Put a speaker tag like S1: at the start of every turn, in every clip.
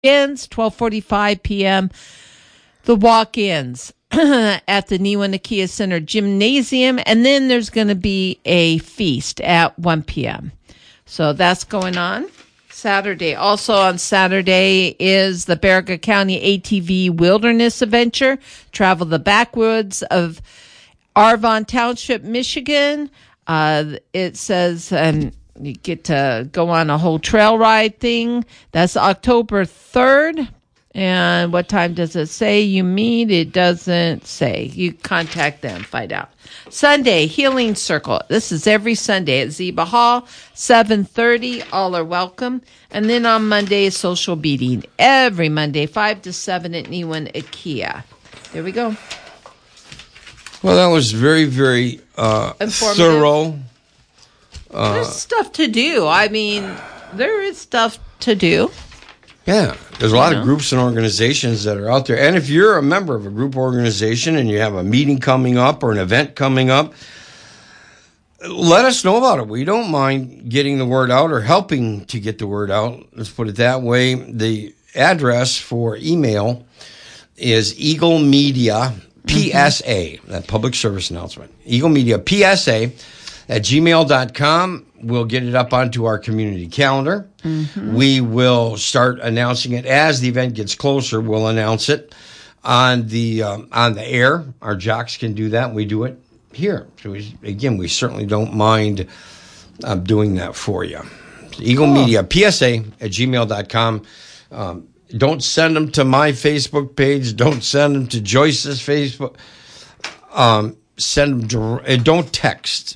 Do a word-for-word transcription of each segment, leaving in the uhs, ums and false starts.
S1: ends twelve forty-five p.m. The walk-ins at the Neenah Kia Center Gymnasium, and then there's going to be a feast at one p.m. So that's going on Saturday. Also on Saturday is the Baraga County A T V Wilderness Adventure. Travel the backwoods of Arvon Township, Michigan. Uh, it says um, you get to go on a whole trail ride thing. That's October third. And what time does it say you meet? It doesn't say. You contact them, find out. Sunday, Healing Circle. This is every Sunday at Zeba Hall, seven thirty. All are welcome. And then on Monday, social meeting. Every Monday, five to seven at Neenah IKEA. There we go.
S2: Well, that was very, very uh, thorough. Uh,
S1: There's stuff to do. I mean, there is stuff to do.
S2: Yeah, there's a lot
S1: you know?
S2: of groups and organizations that are out there. And if you're a member of a group organization and you have a meeting coming up or an event coming up, let us know about it. We don't mind getting the word out or helping to get the word out. Let's put it that way. The address for email is Eagle Media P S A, mm-hmm. that public service announcement. Eagle Media P S A at gmail dot com. We'll get it up onto our community calendar. Mm-hmm. We will start announcing it as the event gets closer. We'll announce it on the um, on the air. Our jocks can do that. We do it here. So we, again, we certainly don't mind uh, doing that for you. Eagle cool. Media P S A at gmail dot com. Um, don't send them to my Facebook page. Don't send them to Joyce's Facebook. Um, send them to, uh, don't text.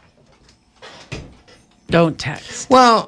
S1: Don't text.
S2: Well,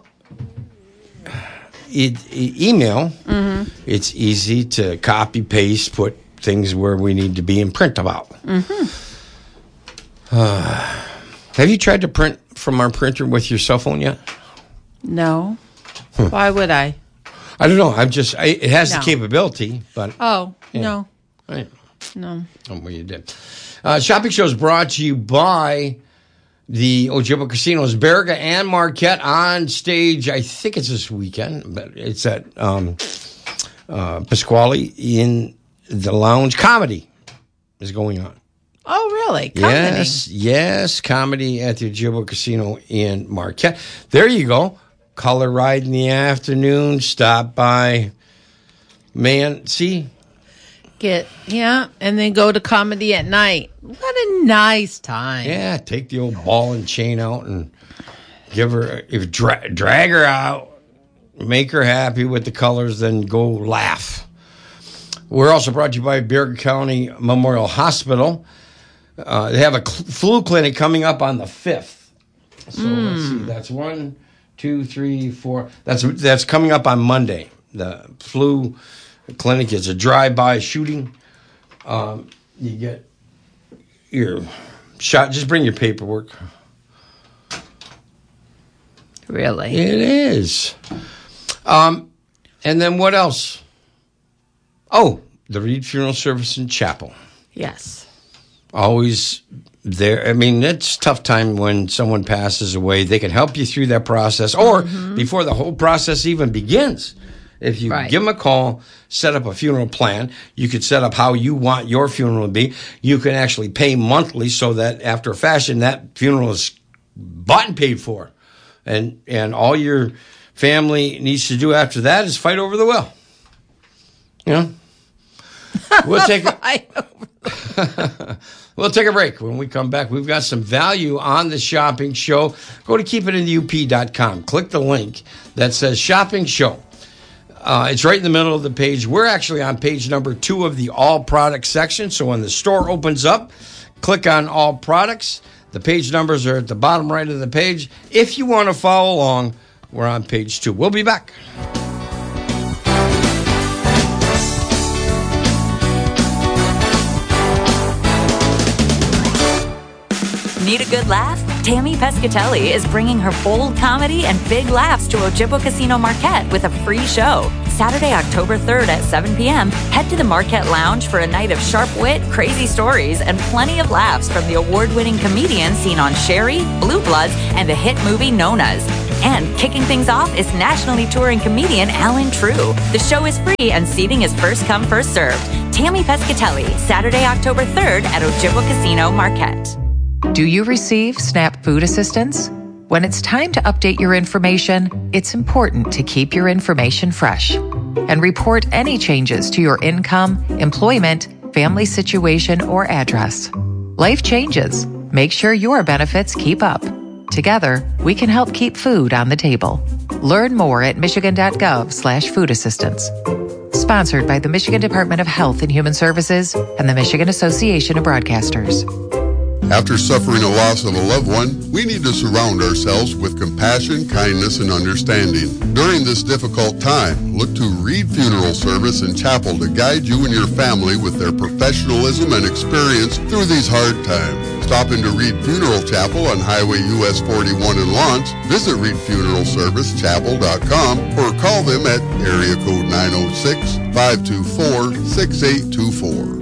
S2: it, it, email,
S1: mm-hmm.
S2: it's easy to copy, paste, put things where we need to be and print about.
S1: Mm-hmm.
S2: Uh, have you tried to print from our printer with your cell phone yet?
S1: No.
S2: Hmm.
S1: Why would I?
S2: I don't know. I'm just, I, it has
S1: no.
S2: the capability, but.
S1: Oh,
S2: yeah.
S1: no.
S2: Right.
S1: No.
S2: Oh, well, you did. Uh, Shopping Show is brought to you by the Ojibwa Casinos, Baraga and Marquette on stage. I think it's this weekend, but it's at um, uh, Pasquale in the lounge. Comedy is going on.
S1: Oh, really? Comedy?
S2: Yes, yes, comedy at the Ojibwa Casino in Marquette. There you go. Color ride in the afternoon. Stop by. Man, see?
S1: Get, yeah, and then go to comedy at night. What a nice time.
S2: Yeah, take the old ball and chain out and give her, if dra- drag her out, make her happy with the colors, then go laugh. We're also brought to you by Baraga County Memorial Hospital. Uh, they have a cl- flu clinic coming up on the fifth. So mm. let's see, that's one, two, three, four. That's that's coming up on Monday. The flu clinic is a drive-by shooting. Um, you get your shot. Just bring your paperwork.
S1: Really?
S2: It is. Um, and then what else? Oh, the Reed Funeral Service and Chapel.
S1: Yes.
S2: Always there. I mean, it's a tough time when someone passes away. They can help you through that process or mm-hmm. before the whole process even begins. If you right. give them a call, set up a funeral plan, you could set up how you want your funeral to be. You can actually pay monthly so that after a fashion, that funeral is bought and paid for. And and all your family needs to do after that is fight over the will. You know? We'll take a, we'll take a break. When we come back, we've got some value on the shopping show. Go to keep it in the U P dot com. Click the link that says shopping show. Uh, it's right in the middle of the page. We're actually on page number two of the all products section. So when the store opens up, click on all products. The page numbers are at the bottom right of the page. If you want to follow along, we're on page two. We'll be back.
S3: Need a good laugh? Tammy Pescatelli is bringing her bold comedy and big laughs to Ojibwa Casino Marquette with a free show. Saturday, October third at seven p.m., head to the Marquette Lounge for a night of sharp wit, crazy stories, and plenty of laughs from the award-winning comedians seen on Sherry, Blue Bloods, and the hit movie Nonas. And kicking things off is nationally touring comedian Alan True. The show is free and seating is first come, first served. Tammy Pescatelli, Saturday, October third at Ojibwa Casino Marquette.
S4: Do you receive SNAP food assistance? When it's time to update your information, it's important to keep your information fresh and report any changes to your income, employment, family situation, or address. Life changes. Make sure your benefits keep up. Together, we can help keep food on the table. Learn more at michigan.gov slash food assistance. Sponsored by the Michigan Department of Health and Human Services and the Michigan Association of Broadcasters.
S5: After suffering a loss of a loved one, we need to surround ourselves with compassion, kindness, and understanding. During this difficult time, look to Reed Funeral Service and Chapel to guide you and your family with their professionalism and experience through these hard times. Stop into Reed Funeral Chapel on Highway U S forty-one in Lawrence, visit reed funeral service chapel dot com, or call them at area code nine oh six, five two four, six eight two four.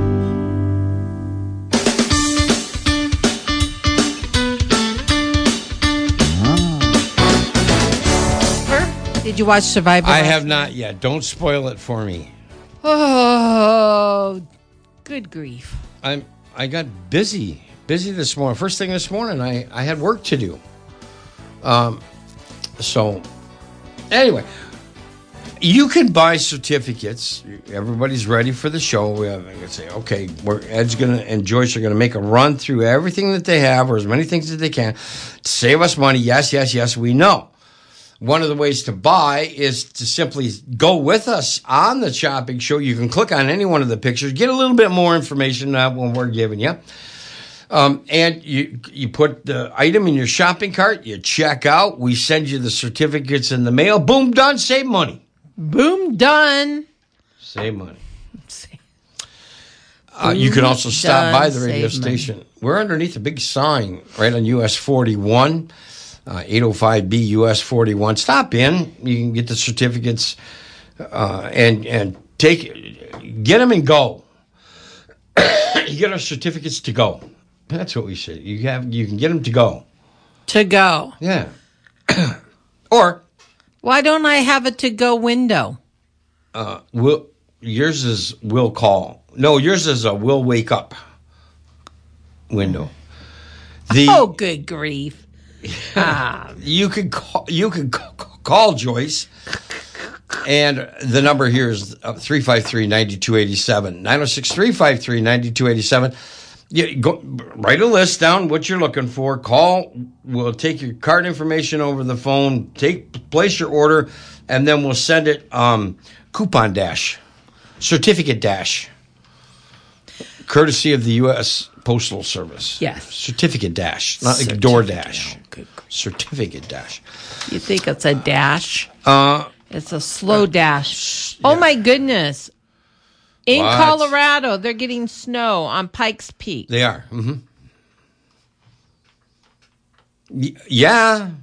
S1: Did you watch Survivor?
S2: I have not yet. Don't spoil it for me.
S1: Oh, good grief.
S2: I'm. I got busy. Busy this morning. First thing this morning, I, I had work to do. Um. So, anyway, you can buy certificates. Everybody's ready for the show. We have, I can say, okay, we're, Ed's gonna and Joyce are gonna make a run through everything that they have, or as many things as they can, to save us money. Yes, yes, yes. We know. One of the ways to buy is to simply go with us on the shopping show. You can click on any one of the pictures, get a little bit more information uh, when we're giving you. Um, and you you put the item in your shopping cart, you check out, we send you the certificates in the mail. Boom, done, save money.
S1: Boom, done.
S2: Save money. Uh, you can also stop
S1: done,
S2: by the radio station. Money. We're underneath a big sign right on U S forty-one. Uh, eight oh five B U S forty-one. Stop in. You can get the certificates uh, and and take get them and go. You get our certificates to go. That's what we say. You have you can get them to go.
S1: To go.
S2: Yeah. Or
S1: why don't I have a to go window?
S2: Uh, will yours is will call. No, yours is a will wake up window. The,
S1: oh, good grief.
S2: Ah. You could call, you could call Joyce, and the number here is three five three, nine two eight seven, nine oh six, three five three, nine two eight seven. You go, write a list down, what you're looking for. Call, we'll take your card information over the phone, take place your order, and then we'll send it um, coupon dash, certificate dash, courtesy of the U S Postal Service.
S1: Yes.
S2: Certificate dash, not like door dash. Oh, certificate dash.
S1: You think it's a dash?
S2: Uh,
S1: it's a slow uh, dash. Yeah. Oh, my goodness. In what? Colorado, they're getting snow on Pikes Peak.
S2: They are. Mm-hmm. Y- yeah.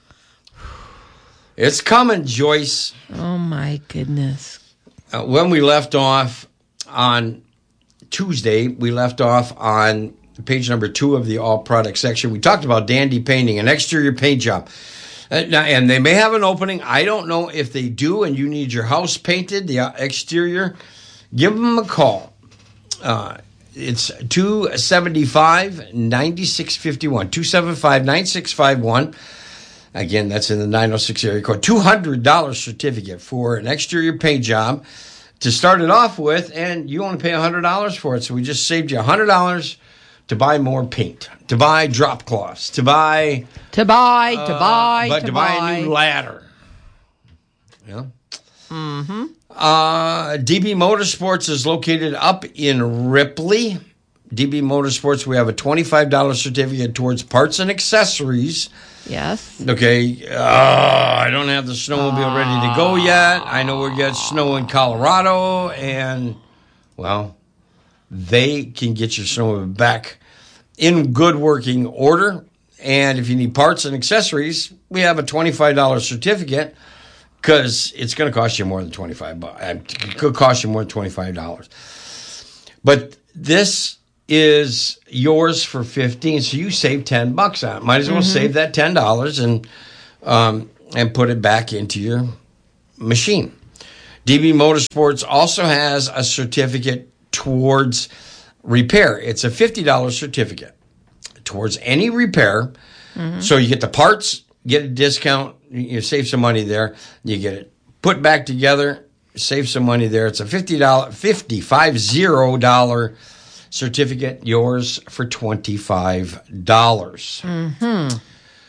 S2: It's coming, Joyce.
S1: Oh, my goodness.
S2: Uh, when we left off on Tuesday, we left off on page number two of the all product section. We talked about Dandy Painting, an exterior paint job. Uh, now, and they may have an opening. I don't know if they do, and you need your house painted, the exterior. Give them a call. Uh, it's two seven five, nine six five one, two seven five, nine six five one. Again, that's in the nine oh six area code. two hundred dollars certificate for an exterior paint job to start it off with, and you only pay one hundred dollars for it. So we just saved you one hundred dollars to buy more paint, to buy drop cloths, to buy...
S1: To buy, uh, to buy,
S2: but
S1: to,
S2: to
S1: buy.
S2: buy a new ladder. Yeah.
S1: Mm-hmm.
S2: Uh, D B Motorsports is located up in Ripley. D B Motorsports, we have a twenty-five dollars certificate towards parts and accessories.
S1: Yes.
S2: Okay. Uh, I don't have the snowmobile uh, ready to go yet. I know we got snow in Colorado, and, well, they can get your snowmobile back in good working order. And if you need parts and accessories, we have a twenty-five dollars certificate because it's going to cost you more than twenty-five dollars. It could cost you more than twenty-five dollars. But this is yours for fifteen dollars, so you save ten bucks on it. Might as well mm-hmm. save that ten dollars and um, and put it back into your machine. D B Motorsports also has a certificate towards repair. It's a fifty dollars certificate towards any repair. Mm-hmm. So you get the parts, get a discount, you save some money there. You get it put back together, save some money there. It's a fifty dollars, fifty, five zero dollar certificate, yours for twenty-five dollars.
S1: Mm-hmm.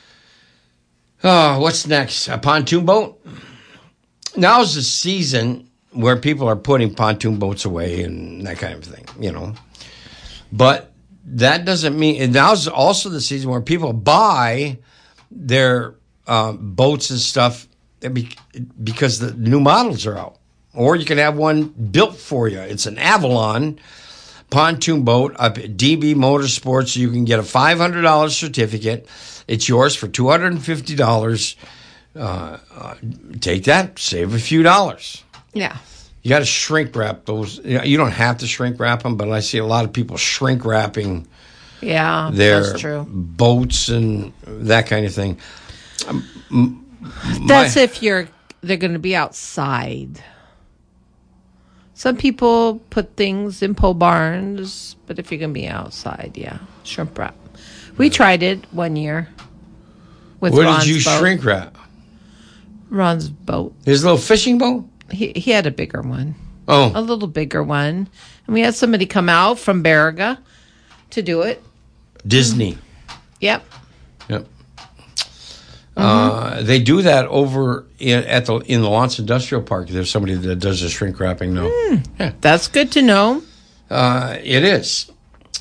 S2: Oh, what's next? A pontoon boat? Now's the season where people are putting pontoon boats away and that kind of thing, you know. But that doesn't mean, and now's also the season where people buy their um, boats and stuff because the new models are out. Or you can have one built for you. It's an Avalon pontoon boat up at D B Motorsports. You can get a five hundred dollars certificate. It's yours for two hundred fifty dollars. Uh, uh, take that, save a few dollars.
S1: Yeah.
S2: You got to shrink wrap those. You know, you don't have to shrink wrap them, but I see a lot of people shrink wrapping
S1: yeah,
S2: their
S1: that's true.
S2: boats and that kind of thing. Um,
S1: that's
S2: my,
S1: if you're they're going to be outside. Some people put things in pole barns, but if you're going to be outside, yeah, shrink wrap. We tried it one year with
S2: what
S1: Ron's
S2: did you
S1: boat.
S2: shrink wrap?
S1: Ron's boat.
S2: His little fishing boat?
S1: He he had a bigger one.
S2: Oh.
S1: A little bigger one. And we had somebody come out from Baraga to do it.
S2: Disney.
S1: Mm-hmm. Yep.
S2: Yep. Mm-hmm. Uh, they do that over in, at the in the Lawrence Industrial Park. There's somebody that does the shrink wrapping now.
S1: Mm,
S2: yeah.
S1: That's good to know.
S2: Uh, it is.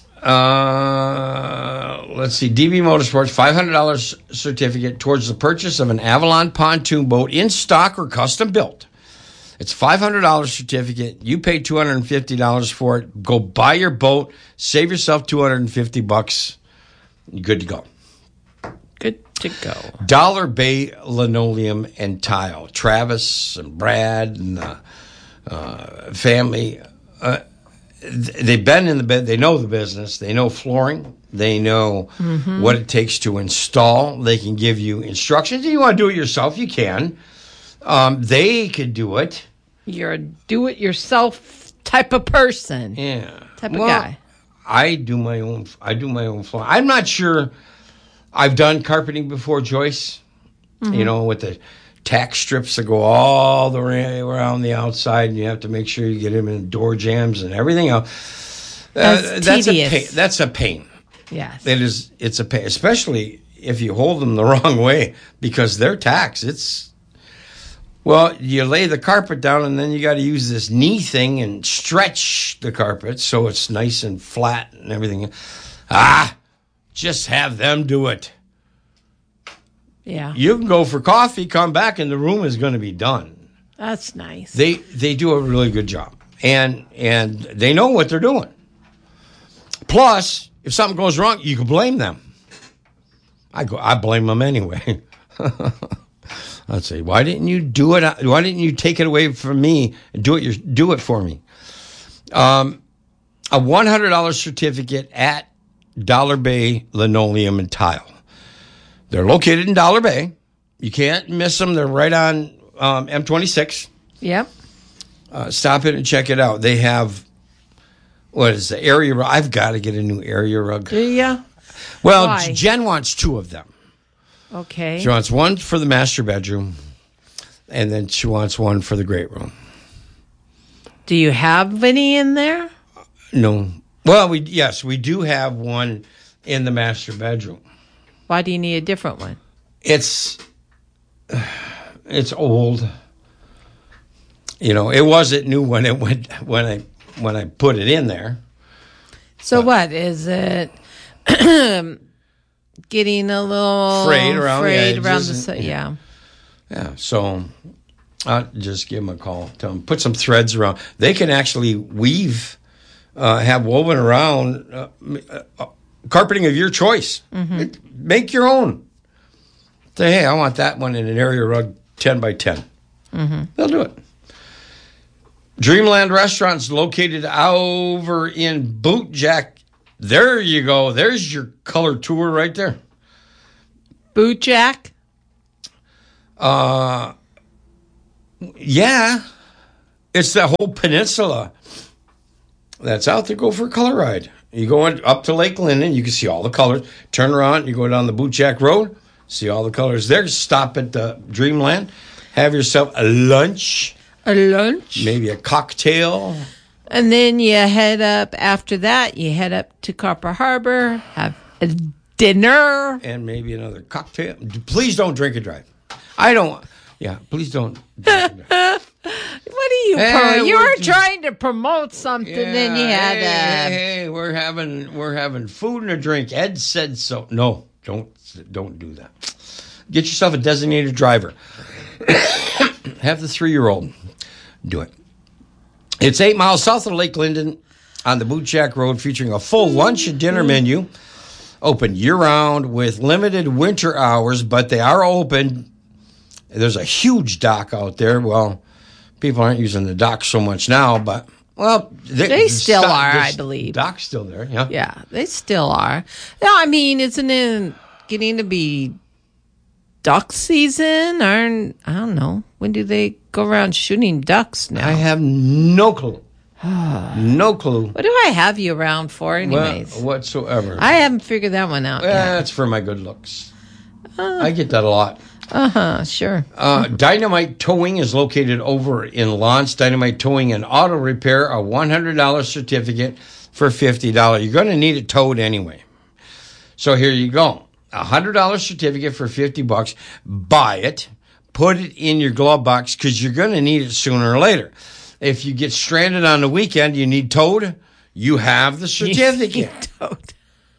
S2: Uh, let's see. D B Motorsports, five hundred dollars certificate towards the purchase of an Avalon pontoon boat in stock or custom built. It's a five hundred dollars certificate. You pay two hundred fifty dollars for it. Go buy your boat. Save yourself two hundred fifty bucks. You're good to go.
S1: Good to go.
S2: Dollar Bay Linoleum and Tile. Travis and Brad and the uh, family, uh, they've been in the bed. They know the business. They know flooring. They know mm-hmm. what it takes to install. They can give you instructions. If you want to do it yourself, you can. Um, they could do it.
S1: You're a do-it-yourself type of person.
S2: Yeah,
S1: type of
S2: well,
S1: guy.
S2: I do my own. I do my own flooring. I'm not sure. I've done carpeting before, Joyce. Mm-hmm. You know, with the tack strips that go all the way around the outside, and you have to make sure you get them in door jams and everything else.
S1: That's,
S2: uh, that's
S1: tedious.
S2: a pain. That's a pain.
S1: Yes,
S2: it is. It's a pain, especially if you hold them the wrong way because they're tacks. It's well, you lay the carpet down, and then you got to use this knee thing and stretch the carpet so it's nice and flat and everything. Ah. Just have them do it.
S1: Yeah.
S2: You can go for coffee, come back, and the room is going to be done.
S1: That's nice.
S2: They they do a really good job. And and they know what they're doing. Plus, if something goes wrong, you can blame them. I go I blame them anyway. I'd say, why didn't you do it? Why didn't you take it away from me and do it your, do it for me? Um, a one hundred dollars certificate at Dollar Bay Linoleum and Tile. They're located in Dollar Bay. You can't miss them. They're right on um, M twenty-six.
S1: Yep.
S2: Uh, stop in and check it out. They have, what is the area rug? I've got to get a new area rug.
S1: Yeah.
S2: Well,
S1: Why?
S2: Jen wants two of them.
S1: Okay.
S2: She wants one for the master bedroom, and then she wants one for the great room.
S1: Do you have any in there?
S2: No. Well, we yes, we do have one in the master bedroom.
S1: Why do you need a different one?
S2: It's it's old. You know, it wasn't new when it went when I when I put it in there.
S1: So but, what is it? Getting a little
S2: frayed around
S1: frayed
S2: the
S1: around
S2: edges
S1: the
S2: and,
S1: yeah.
S2: Yeah, so I'll just give them a call. Tell them put some threads around. They can actually weave. Uh, have woven around uh, uh, carpeting of your choice. Mm-hmm. It, make your own. Say, hey, I want that one in an area rug ten by ten. Mm-hmm. They'll do it. Dreamland Restaurant's located over in Bootjack. There you go. There's your color tour right there.
S1: Bootjack?
S2: Uh, yeah. It's the whole peninsula that's out there. Go for a color ride. You go up to Lake Linden, you can see all the colors. Turn around, you go down the Boot Jack Road, see all the colors there. Stop at the Dreamland, have yourself a lunch.
S1: A lunch?
S2: Maybe a cocktail.
S1: And then you head up, after that, you head up to Copper Harbor, have a dinner.
S2: And maybe another cocktail. Please don't drink and drive. I don't, yeah, please don't drink and drive.
S1: What are you?
S2: Hey,
S1: pro- you were
S2: just,
S1: trying to promote something,
S2: yeah,
S1: then you had
S2: hey,
S1: a.
S2: Hey, hey, we're having we're having food and a drink. Ed said so. No, don't don't do that. Get yourself a designated driver. Have the three-year-old do it. It's eight miles south of Lake Linden on the Boot Jack Road, featuring a full lunch and dinner menu. Open year-round with limited winter hours, but they are open. There's a huge dock out there. Well. People aren't using the dock so much now, but, well...
S1: They, they still stop, are, I believe.
S2: Dock's still there, yeah.
S1: Yeah, they still are. No, I mean, isn't it getting to be duck season? Or, I don't know. When do they go around shooting ducks now?
S2: I have no clue. No clue.
S1: What do I have you around for anyways?
S2: Well, whatsoever.
S1: I haven't figured that one out
S2: well,
S1: yet.
S2: That's for my good looks. Uh, I get that a lot.
S1: Uh-huh, sure.
S2: Uh, Dynamite Towing is located over in Lawrence. Dynamite Towing and Auto Repair, a one hundred dollars certificate for fifty dollars. You're going to need it towed anyway. So here you go. A one hundred dollars certificate for fifty bucks. Buy it. Put it in your glove box because you're going to need it sooner or later. If you get stranded on the weekend, you need towed, you have the certificate.
S1: You need towed.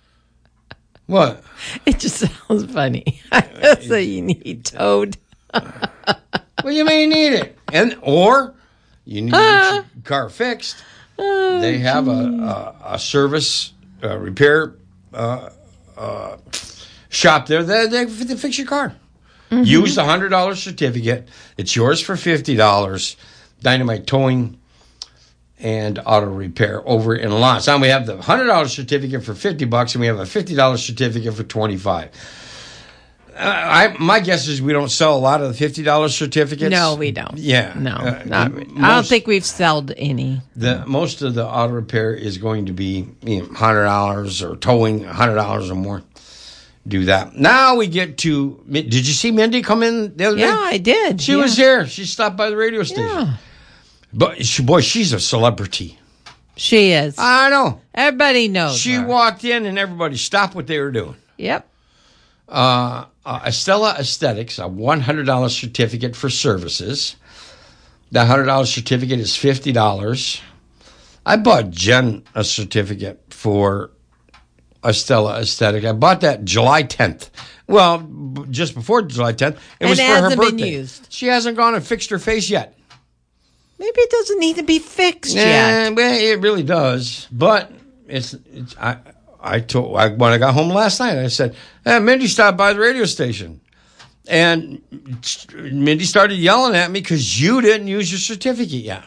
S2: What?
S1: It just sounds funny. So you need towed.
S2: Well, you may need it, and or you need to get your car fixed.
S1: Oh,
S2: they have a, a a service uh, repair uh, uh, shop there. They, they, they fix your car. Mm-hmm. Use the hundred dollar certificate. It's yours for fifty dollars. Dynamite Towing and Auto Repair over in Lawrence. Now we have the hundred dollar certificate for fifty bucks, and we have a fifty dollar certificate for twenty five. Uh, I my guess is we don't sell a lot of the fifty dollar certificates.
S1: No, we don't.
S2: Yeah,
S1: no,
S2: uh,
S1: not,
S2: most,
S1: I don't think we've sold any.
S2: The most of the auto repair is going to be you know, hundred dollars or towing hundred dollars or more. Do that. Now we get to. Did you see Mindy come in the other
S1: yeah,
S2: day?
S1: Yeah, I did.
S2: She
S1: yeah.
S2: was here. She stopped by the radio station.
S1: Yeah.
S2: But she, boy, she's a celebrity.
S1: She is.
S2: I know.
S1: Everybody knows.
S2: She
S1: her.
S2: walked in and everybody stopped what they were doing.
S1: Yep.
S2: Uh, uh, Estella Aesthetics, a one hundred dollar certificate for services. That one hundred dollar certificate is fifty dollars. I bought Jen a certificate for Estella Aesthetic. I bought that July tenth. Well, b- just before July tenth. It
S1: and
S2: was
S1: it
S2: for her
S1: hasn't
S2: birthday.
S1: Been used.
S2: She hasn't gone and fixed her face yet.
S1: Maybe it doesn't need to be fixed
S2: nah,
S1: yet.
S2: Well, it really does. But it's, it's I I told I, when I got home last night, I said, hey, Mindy stopped by the radio station. And Mindy started yelling at me because you didn't use your certificate yet.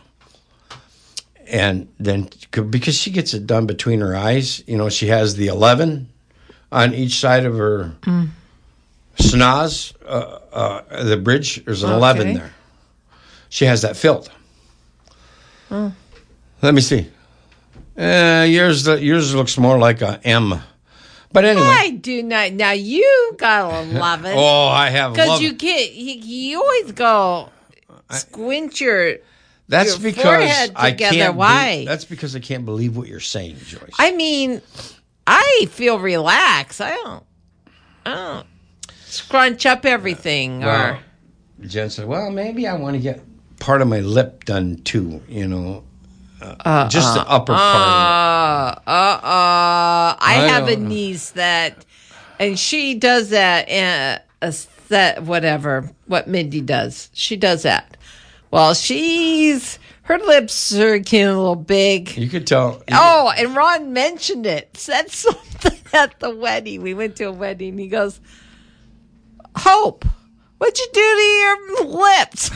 S2: And then, because she gets it done between her eyes, you know, she has the eleven on each side of her mm. schnoz, uh, uh, the bridge. There's an okay. eleven there. She has that filled. Oh. Let me see. Uh, yours, yours looks more like a M. But anyway,
S1: I do not. Now you got eleven.
S2: Oh, I have
S1: because you can't. You, you always go squint your.
S2: That's
S1: your
S2: because I can't.
S1: Why?
S2: Be, that's because I can't believe what you're saying, Joyce.
S1: I mean, I feel relaxed. I don't. I don't scrunch up everything.
S2: Well,
S1: or
S2: Jen said, "Well, maybe I want to get part of my lip done too. You know, uh, uh, just the upper
S1: uh,
S2: part."
S1: Uh, uh, uh. I, I have a
S2: know.
S1: niece that, and she does that. Uh, a that whatever what Mindy does, she does that. Well, she's, her lips are getting a little big.
S2: You could tell.
S1: Oh, and Ron mentioned it. Said something at the wedding. We went to a wedding. He goes, Hope, what'd you do to your lips?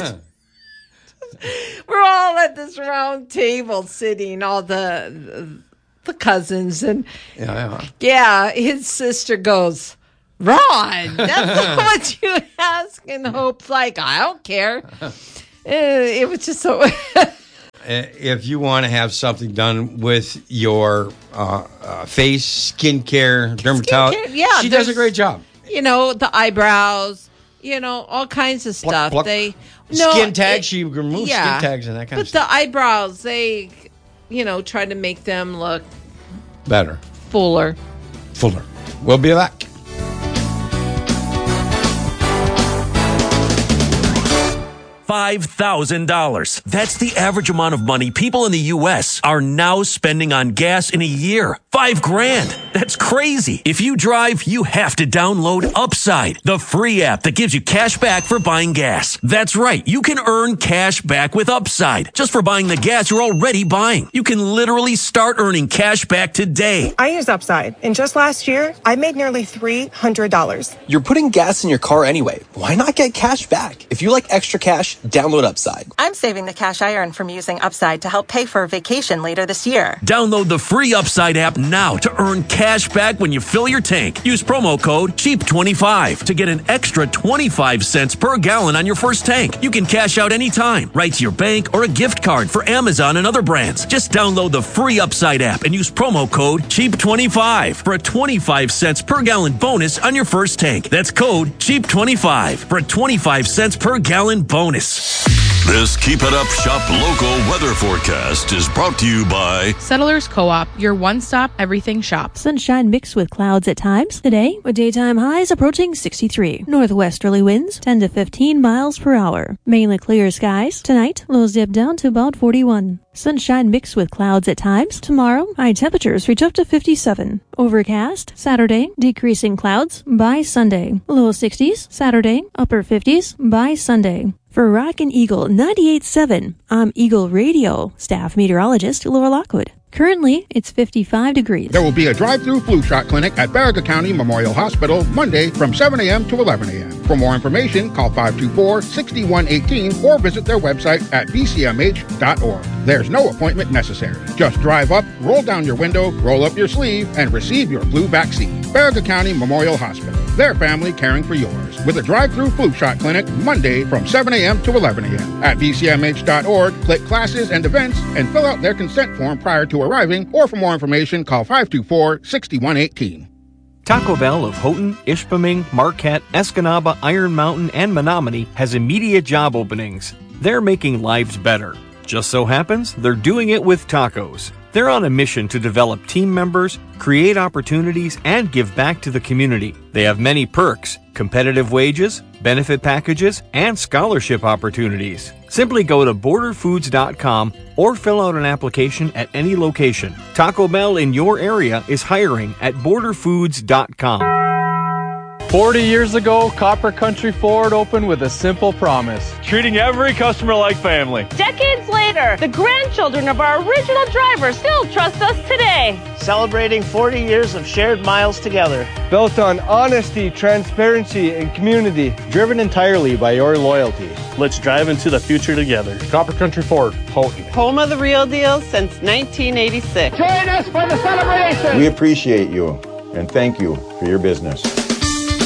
S1: We're all at this round table sitting, all the the cousins. And
S2: yeah, yeah.
S1: yeah, his sister goes, Ron, that's not what you ask. And Hope's like, I don't care. It was just so...
S2: If you want to have something done with your uh, uh, face, skincare, dermatology,
S1: skincare, yeah,
S2: she does a great job.
S1: You know, the eyebrows, you know, all kinds of stuff.
S2: Pluck, pluck.
S1: They no,
S2: Skin tags,
S1: it,
S2: she removes
S1: yeah,
S2: skin tags and that kind
S1: but
S2: of stuff.
S1: But the eyebrows, they, you know, try to make them look...
S2: better.
S1: Fuller.
S2: Fuller. We'll be back.
S6: five thousand dollars. That's the average amount of money people in the U S are now spending on gas in a year. Five grand. That's crazy. If you drive, you have to download Upside, the free app that gives you cash back for buying gas. That's right. You can earn cash back with Upside just for buying the gas you're already buying. You can literally start earning cash back today.
S7: I use Upside, and just last year, I made nearly three hundred dollars.
S8: You're putting gas in your car anyway. Why not get cash back? If you like extra cash, download Upside.
S7: I'm saving the cash I earn from using Upside to help pay for a vacation later this year.
S6: Download the free Upside app now to earn cash back when you fill your tank. Use promo code cheap twenty-five to get an extra twenty-five cents per gallon on your first tank. You can cash out anytime, right to your bank or a gift card for Amazon and other brands. Just download the free Upside app and use promo code cheap twenty-five for a twenty-five cents per gallon bonus on your first tank. That's code cheap twenty-five for a twenty-five cents per gallon bonus.
S9: This Keep It Up Shop local weather forecast is brought to you by
S10: Settlers Co-op, your one-stop everything shop.
S11: Sunshine mixed with clouds at times. Today, with daytime highs approaching sixty-three. Northwesterly winds ten to fifteen miles per hour. Mainly clear skies. Tonight, lows dip down to about forty-one. Sunshine mixed with clouds at times. Tomorrow, high temperatures reach up to fifty-seven. Overcast. Saturday, decreasing clouds by Sunday. Low sixties. Saturday, upper fifties by Sunday. For Rockin' Eagle ninety-eight point seven, I'm Eagle Radio staff meteorologist Laura Lockwood. Currently, it's fifty-five degrees.
S12: There will be a drive-through flu shot clinic at Barriga County Memorial Hospital Monday from seven a.m. to eleven a.m. For more information, call five two four, six one one eight or visit their website at b c m h dot org. There's no appointment necessary. Just drive up, roll down your window, roll up your sleeve, and receive your flu vaccine. Barriga County Memorial Hospital. Their family caring for yours. With a drive-through flu shot clinic Monday from seven a.m. to eleven a.m. At b c m h dot org, click classes and events and fill out their consent form prior to arriving, or for more information, call five two four, six one one eight.
S13: Taco Bell of Houghton, Ishpeming, Marquette, Escanaba, Iron Mountain, and Menominee has immediate job openings. They're making lives better. Just so happens they're doing it with tacos. They're on a mission to develop team members, create opportunities, and give back to the community. They have many perks, competitive wages, benefit packages, and scholarship opportunities. Simply go to border foods dot com or fill out an application at any location. Taco Bell in your area is hiring at border foods dot com.
S14: forty years ago, Copper Country Ford opened with a simple promise: treating every customer like family.
S15: Decades later, the grandchildren of our original driver still trust us today.
S16: Celebrating forty years of shared miles together.
S14: Built on honesty, transparency, and community. Driven entirely by your loyalty.
S16: Let's drive into the future together.
S14: Copper Country Ford, Houghton.
S15: Home of the real deal since nineteen eighty-six.
S17: Join us for the celebration.
S18: We appreciate you and thank you for your business.